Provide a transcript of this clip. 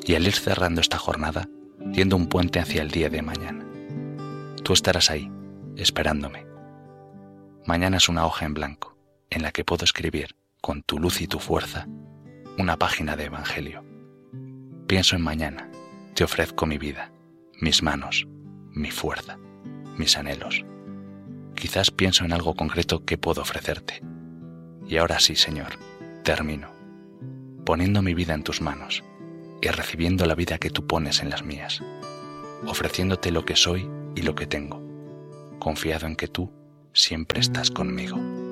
y al ir cerrando esta jornada, tiendo un puente hacia el día de mañana. Tú estarás ahí, esperándome. Mañana es una hoja en blanco, en la que puedo escribir, con tu luz y tu fuerza, una página de evangelio. Pienso en mañana, te ofrezco mi vida, mis manos, mi fuerza, mis anhelos. Quizás pienso en algo concreto que puedo ofrecerte. Y ahora sí, Señor, termino, poniendo mi vida en tus manos y recibiendo la vida que tú pones en las mías, ofreciéndote lo que soy y lo que tengo, confiado en que tú siempre estás conmigo.